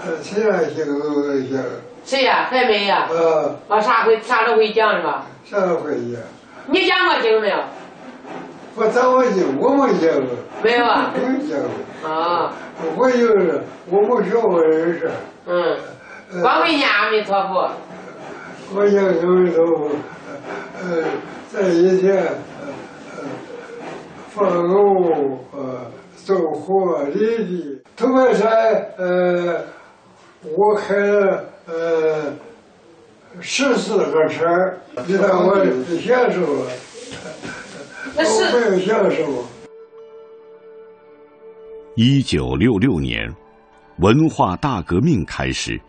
谁呀？姓都姓。 谁呀？还没呀？啥都会讲是吧？ 啥都会讲。 你讲过经没有？ 我讲过经，我没讲过。 没有啊？ 没讲过。 啊。 我就是我没学过人事。 光会念阿弥陀佛。 我念阿弥陀佛，在以前，放牛，走火犁地。头半山，我开了14个车，你看我享受了，我没有享受。 1966年，文化大革命开始。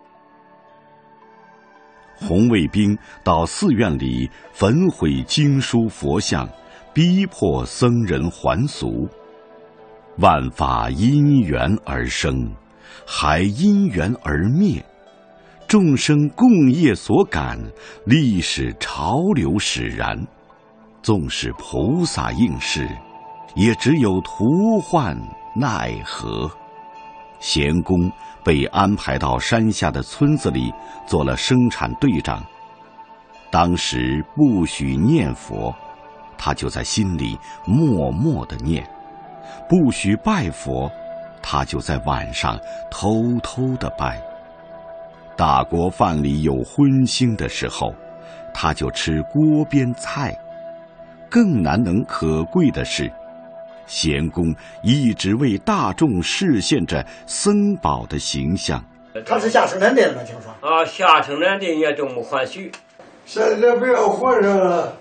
红卫兵到寺院里焚毁经书佛像，逼迫僧人还俗。万法因缘而生，还因缘而灭。众生共业所感，历史潮流使然。纵使菩萨应是，也只有徒唤奈何。贤公被安排到山下的村子里做了生产队长。当时不许念佛，他就在心里默默地念；不许拜佛，他就在晚上偷偷地拜。大锅饭里有荤腥的时候，他就吃锅边菜。更难能可贵的是，贤公一直为大众示现着僧宝的形象。 他是下生产队的吗？听说下生产队也这么欢喜。 现在不要和尚了，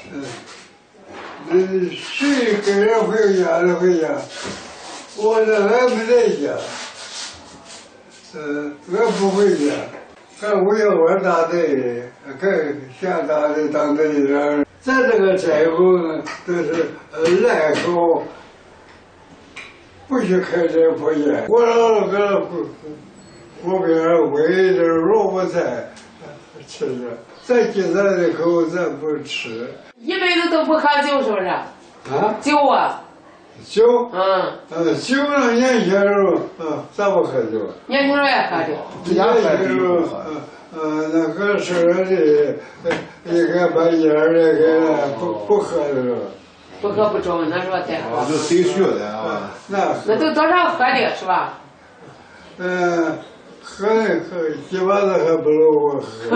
谁跟人回家就回家，我这还没在家，我不回家，干我要玩大队，干下大队当队长。咱这个斋后呢，都是赖口。不许开这破烟，我老搁锅边煨点萝卜菜吃着，咱今咱的口咱不吃。 一辈子都不喝酒是不是？酒啊。 酒。酒让年轻人咱不喝酒。 年轻人也喝酒。 年轻人那个是的，应该把烟那个不喝的。 不喝不中，那时候才喝。 就谁学的啊？ 那都多少喝的是吧？ 喝几碗子还不如我喝。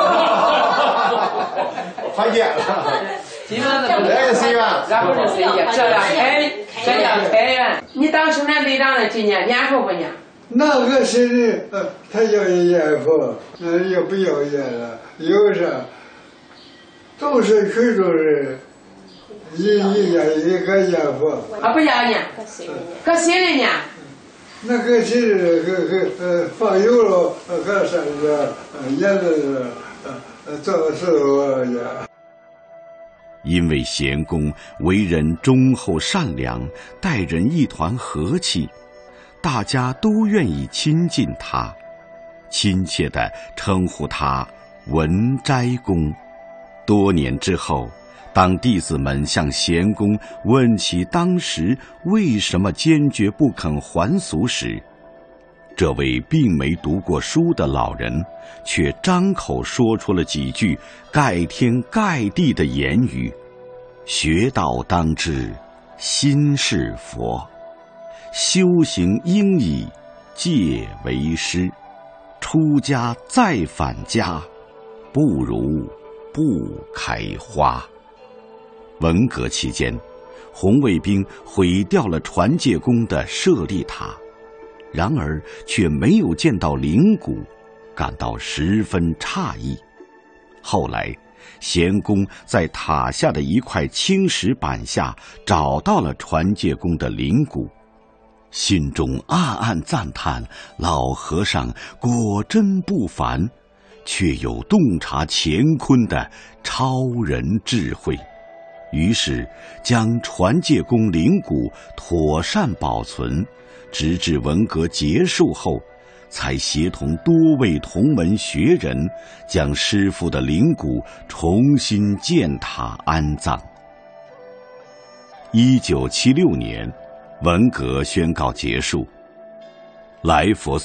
还见了。 几碗子不如。然后是谁家？这样开源。你当生产队长的今年念佛不念？ 那个谁的，他要念佛，也不要念了，有啥？都是群众人。一个念佛， 不要念，搁心里念。 那搁心里放油了，搁山上念的做的石头念。 因为贤公为人忠厚善良，待人一团和气，大家都愿意亲近他，亲切地称呼他文斋公。多年之后，当弟子们向贤公问起当时为什么坚决不肯还俗时，这位并没读过书的老人却张口说出了几句盖天盖地的言语：学道当知心是佛，修行应以戒为师，出家再返家，不如不开花。文革期间，红卫兵毁掉了传戒宫的舍利塔，然而却没有见到灵骨，感到十分诧异。后来，贤公在塔下的一块青石板下找到了传戒宫的灵骨，心中暗暗赞叹老和尚果真不凡，却有洞察乾坤的超人智慧。于是将传戒宫灵骨妥善保存，直至文革结束后，才协同多位同门学人将师父的灵骨重新建塔安葬。1976年，文革宣告结束，来佛